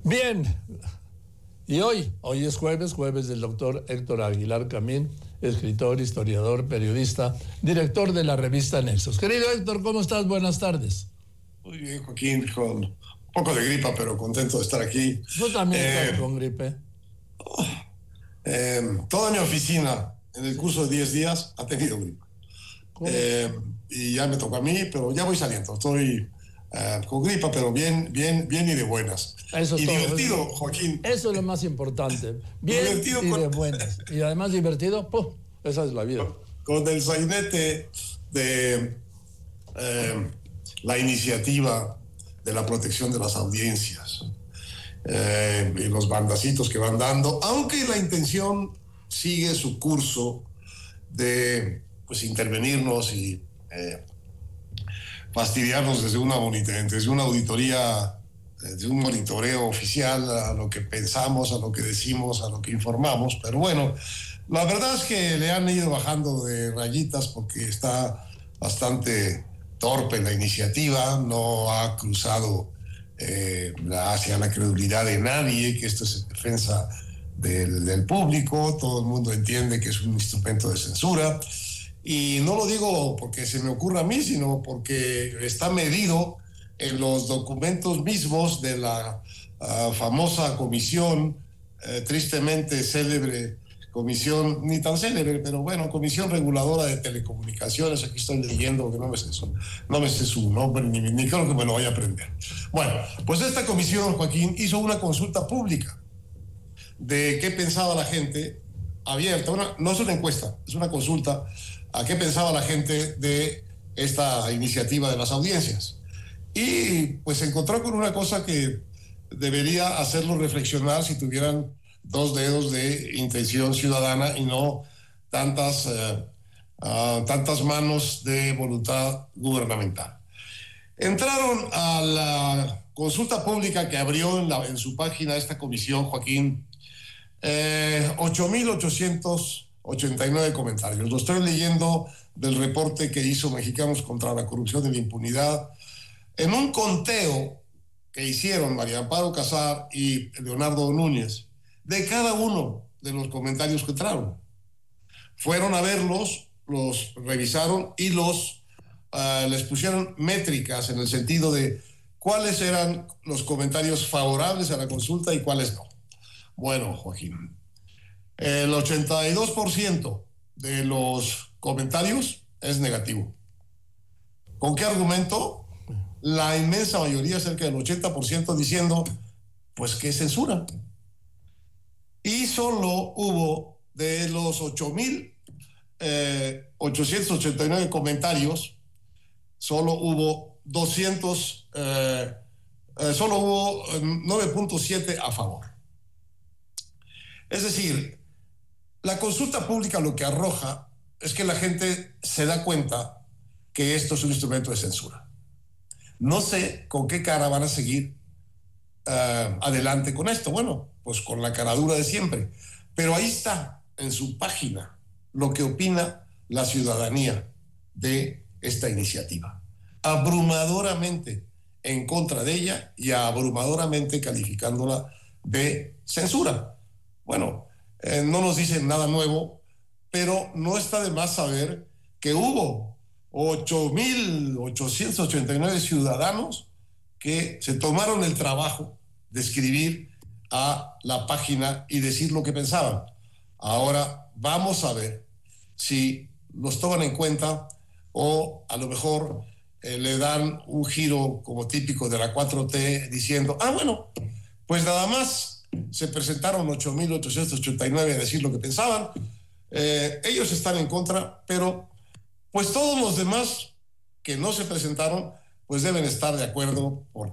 Bien, y hoy es jueves del doctor Héctor Aguilar Camín, escritor, historiador, periodista, director de la revista Nexos. Querido Héctor, ¿cómo estás? Buenas tardes. Muy bien, Joaquín, con un poco de gripa, pero contento de estar aquí. Yo también estoy con gripe. Toda mi oficina, en el curso de 10 días, ha tenido gripa. Y ya me tocó a mí, pero ya voy saliendo. Estoy con gripa, pero bien y de buenas. Eso es y todo, divertido, Joaquín. Eso es lo más importante. Bien Divertido y de buenas. Y además divertido, ¡pum! Esa es la vida. Con el sainete de la iniciativa de la protección de las audiencias y los bandacitos que van dando, aunque la intención sigue su curso de intervenirnos y fastidiarnos desde una auditoría, desde un monitoreo oficial a lo que pensamos, a lo que decimos, a lo que informamos. Pero bueno, la verdad es que le han ido bajando de rayitas porque está bastante torpe la iniciativa, no ha cruzado hacia la credulidad de nadie, que esto es en defensa del público, todo el mundo entiende que es un instrumento de censura. Y no lo digo porque se me ocurra a mí, sino porque está medido en los documentos mismos de la famosa comisión, tristemente célebre comisión, ni tan célebre, pero bueno, Comisión Reguladora de Telecomunicaciones. Aquí estoy leyendo, que no me sé su nombre, ni creo que me lo vaya a aprender. Bueno, pues esta comisión, Joaquín, hizo una consulta pública de qué pensaba la gente, abierta, no es una encuesta, es una consulta a qué pensaba la gente de esta iniciativa de las audiencias. Y pues se encontró con una cosa que debería hacerlo reflexionar si tuvieran 2 dedos de intención ciudadana y no tantas manos de voluntad gubernamental. Entraron a la consulta pública que abrió en su página esta comisión, Joaquín, 8,889 comentarios. Lo estoy leyendo del reporte que hizo Mexicanos contra la Corrupción y la Impunidad. En un conteo que hicieron María Amparo Casar y Leonardo Núñez, de cada uno de los comentarios que entraron. Fueron a verlos, los revisaron y les pusieron métricas en el sentido de cuáles eran los comentarios favorables a la consulta y cuáles no. Bueno, Joaquín, el 82% de los comentarios es negativo. ¿Con qué argumento? La inmensa mayoría, cerca del 80%, diciendo pues que censura. Y solo hubo de los 8,889 comentarios, solo hubo 9.7 a favor. Es decir, la consulta pública lo que arroja es que la gente se da cuenta que esto es un instrumento de censura. No sé con qué cara van a seguir adelante con esto. Bueno, pues con la caradura de siempre. Pero ahí está, en su página, lo que opina la ciudadanía de esta iniciativa. Abrumadoramente en contra de ella y abrumadoramente calificándola de censura. Bueno, no nos dicen nada nuevo, pero no está de más saber que hubo 8,889 ciudadanos que se tomaron el trabajo de escribir a la página y decir lo que pensaban. Ahora vamos a ver si los toman en cuenta o a lo mejor le dan un giro como típico de la 4T diciendo, bueno, pues nada más se presentaron 8,889 a decir lo que pensaban. Ellos están en contra, pero pues todos los demás que no se presentaron pues deben estar de acuerdo por